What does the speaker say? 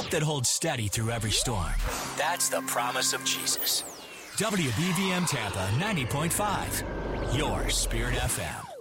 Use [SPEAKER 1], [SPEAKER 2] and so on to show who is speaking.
[SPEAKER 1] hope that holds steady through every storm. That's the promise of Jesus. WBVM Tampa 90.5, your Spirit FM.